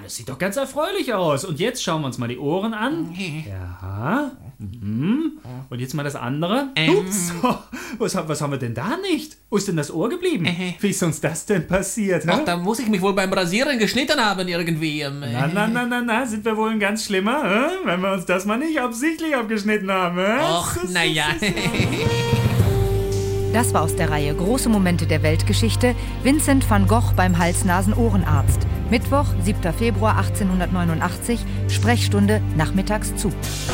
das sieht doch ganz erfreulich aus. Und jetzt schauen wir uns mal die Ohren an. Ja. Und jetzt mal das andere. Ups, was haben wir denn da nicht? Wo ist denn das Ohr geblieben? Wie ist uns das denn passiert? Ach, da muss ich mich wohl beim Rasieren geschnitten haben irgendwie. Na, sind wir wohl ein ganz Schlimmer, wenn wir uns das mal nicht absichtlich abgeschnitten haben? Och, naja. Das war aus der Reihe Große Momente der Weltgeschichte. Vincent van Gogh beim Hals-Nasen-Ohrenarzt. Mittwoch, 7. Februar 1889, Sprechstunde nachmittags zu.